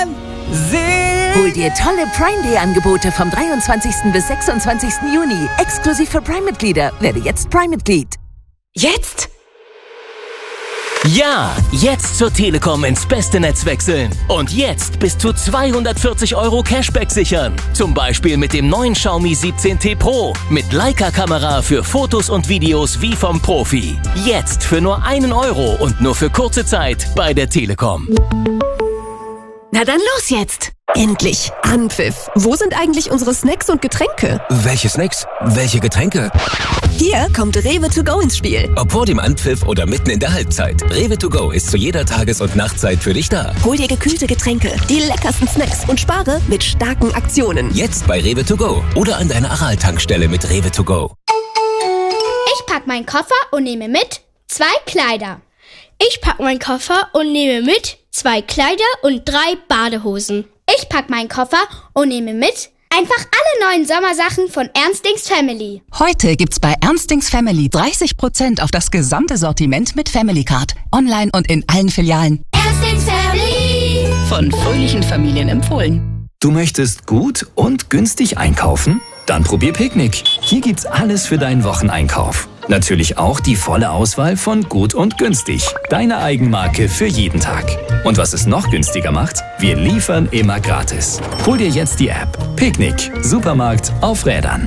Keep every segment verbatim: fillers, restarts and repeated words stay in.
Hol dir tolle Prime Day Angebote vom dreiundzwanzigsten bis sechsundzwanzigsten Juni. Exklusiv für Prime-Mitglieder. Werde jetzt Prime-Mitglied. Jetzt? Ja, jetzt zur Telekom ins beste Netz wechseln. Und jetzt bis zu zweihundertvierzig Euro Cashback sichern. Zum Beispiel mit dem neuen Xiaomi siebzehn T Pro. Mit Leica-Kamera für Fotos und Videos wie vom Profi. Jetzt für nur einen Euro und nur für kurze Zeit bei der Telekom. Na dann los jetzt. Endlich. Anpfiff. Wo sind eigentlich unsere Snacks und Getränke? Welche Snacks? Welche Getränke? Hier kommt Rewe to go ins Spiel. Ob vor dem Anpfiff oder mitten in der Halbzeit. Rewe to go ist zu jeder Tages- und Nachtzeit für dich da. Hol dir gekühlte Getränke, die leckersten Snacks und spare mit starken Aktionen. Jetzt bei Rewe to go oder an deiner Aral-Tankstelle mit Rewe to go. Ich pack meinen Koffer und nehme mit zwei Kleider. Ich pack meinen Koffer und nehme mit zwei Kleider und drei Badehosen. Ich pack meinen Koffer und nehme mit einfach alle neuen Sommersachen von Ernstings Family. Heute gibt's bei Ernstings Family dreißig Prozent auf das gesamte Sortiment mit Family Card. Online und in allen Filialen. Ernstings Family. Von fröhlichen Familien empfohlen. Du möchtest gut und günstig einkaufen? Dann probier Picknick. Hier gibt's alles für deinen Wocheneinkauf. Natürlich auch die volle Auswahl von Gut und Günstig. Deine Eigenmarke für jeden Tag. Und was es noch günstiger macht? Wir liefern immer gratis. Hol dir jetzt die App. Picknick. Supermarkt auf Rädern.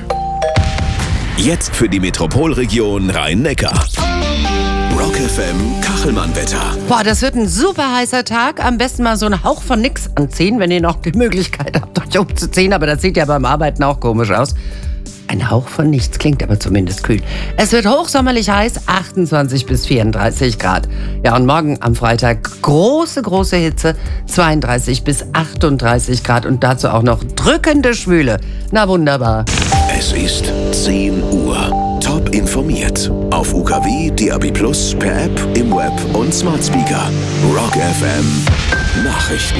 Jetzt für die Metropolregion Rhein-Neckar. Rock F M Kachelmann-Wetter. Boah, das wird ein super heißer Tag. Am besten mal so einen Hauch von nix anziehen, wenn ihr noch die Möglichkeit habt, euch umzuziehen. Aber das sieht ja beim Arbeiten auch komisch aus. Ein Hauch von nichts, klingt aber zumindest kühl. Es wird hochsommerlich heiß, achtundzwanzig bis vierunddreißig Grad. Ja, und morgen am Freitag große, große Hitze, zweiunddreißig bis achtunddreißig Grad und dazu auch noch drückende Schwüle. Na wunderbar. Es ist zehn Uhr. Top informiert. Auf U K W, D A B plus, per App, im Web und Smart Speaker. Rock F M Nachrichten.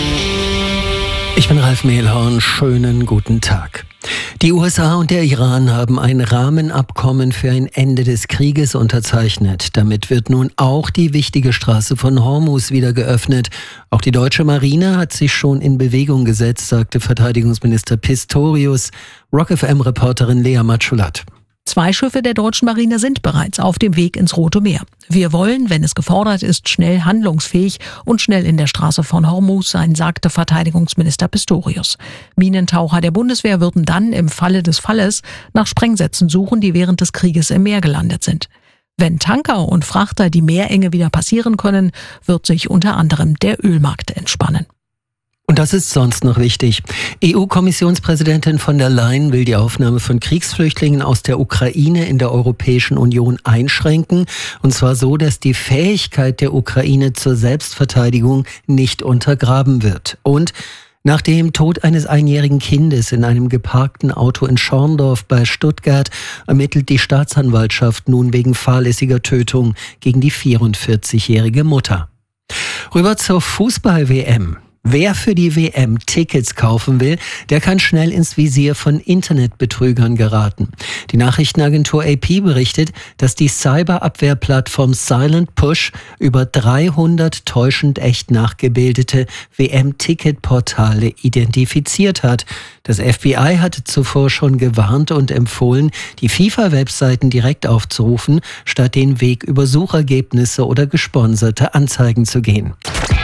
Ich bin Ralf Mehlhorn. Schönen guten Tag. Die U S A und der Iran haben ein Rahmenabkommen für ein Ende des Krieges unterzeichnet. Damit wird nun auch die wichtige Straße von Hormuz wieder geöffnet. Auch die deutsche Marine hat sich schon in Bewegung gesetzt, sagte Verteidigungsminister Pistorius. Rock F M-Reporterin Lea Matschulat. Zwei Schiffe der deutschen Marine sind bereits auf dem Weg ins Rote Meer. Wir wollen, wenn es gefordert ist, schnell handlungsfähig und schnell in der Straße von Hormuz sein, sagte Verteidigungsminister Pistorius. Minentaucher der Bundeswehr würden dann im Falle des Falles nach Sprengsätzen suchen, die während des Krieges im Meer gelandet sind. Wenn Tanker und Frachter die Meerenge wieder passieren können, wird sich unter anderem der Ölmarkt entspannen. Und das ist sonst noch wichtig. E U-Kommissionspräsidentin von der Leyen will die Aufnahme von Kriegsflüchtlingen aus der Ukraine in der Europäischen Union einschränken. Und zwar so, dass die Fähigkeit der Ukraine zur Selbstverteidigung nicht untergraben wird. Und nach dem Tod eines einjährigen Kindes in einem geparkten Auto in Schorndorf bei Stuttgart ermittelt die Staatsanwaltschaft nun wegen fahrlässiger Tötung gegen die vierundvierzigjährige Mutter. Rüber zur Fußball-W M. Wer für die W M Tickets kaufen will, der kann schnell ins Visier von Internetbetrügern geraten. Die Nachrichtenagentur A P berichtet, dass die Cyberabwehrplattform Silent Push über dreihundert täuschend echt nachgebildete W M-Ticketportale identifiziert hat. Das F B I hatte zuvor schon gewarnt und empfohlen, die FIFA-Webseiten direkt aufzurufen, statt den Weg über Suchergebnisse oder gesponserte Anzeigen zu gehen.